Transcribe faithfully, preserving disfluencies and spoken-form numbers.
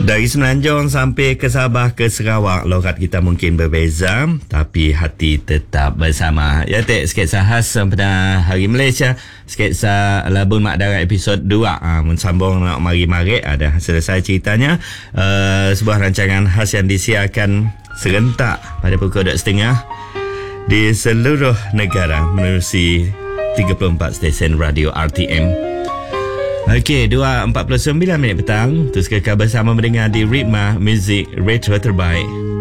Dari Semenanjung sampai ke Sabah ke Sarawak, logat kita mungkin berbeza, tapi hati tetap bersama. Ya, tek sketsa khas pada Hari Malaysia, sketsa Labun Mak Darat episod dua. Ha, mensambung nak mari-mari, ada selesai ceritanya. Uh, sebuah rancangan khas yang disiarkan serentak pada pukul dua setengah di seluruh negara menerusi tiga puluh empat stesen radio R T M. Okey, dua empat puluh sembilan minit petang. Terus kekal bersama mendengar di Ritma Music Retro Terbaik.